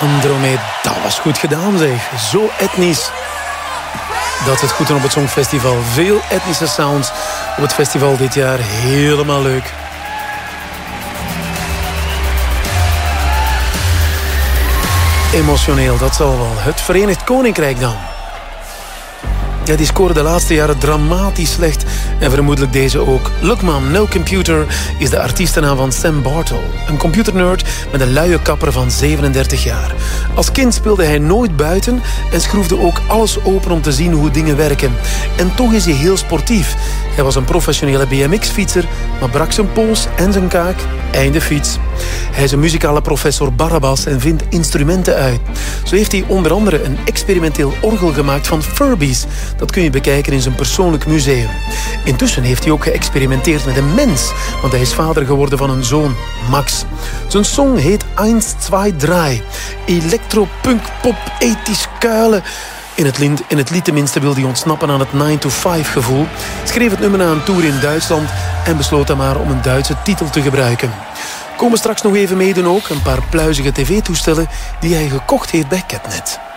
Andromeda, dat was goed gedaan zeg. Zo etnisch. Dat zit goed in op het Songfestival. Veel etnische sounds op het festival dit jaar. Helemaal leuk. Emotioneel, dat zal wel. Het Verenigd Koninkrijk dan. Ja, die scoren de laatste jaren dramatisch slecht. En vermoedelijk deze ook. Look Man, No Computer is de artiestennaam van Sam Bartle. Een computernerd met een luie kapper van 37 jaar. Als kind speelde hij nooit buiten en schroefde ook alles open om te zien hoe dingen werken. En toch is hij heel sportief. Hij was een professionele BMX-fietser, maar brak zijn pols en zijn kaak. Einde fiets. Hij is een muzikale professor Barabbas en vindt instrumenten uit. Zo heeft hij onder andere een experimenteel orgel gemaakt van Furbies. Dat kun je bekijken in zijn persoonlijk museum. Intussen heeft hij ook geëxperimenteerd met een mens, want hij is vader geworden van een zoon, Max. Zijn song heet 1, 2, 3. Electro-punk, pop, ethisch kuilen. In het lied tenminste wil hij ontsnappen aan het 9-to-5-gevoel. Schreef het nummer na een tour in Duitsland en besloot dan maar om een Duitse titel te gebruiken. Komen straks nog even meedoen ook. Een paar pluizige tv-toestellen die hij gekocht heeft bij Catnet.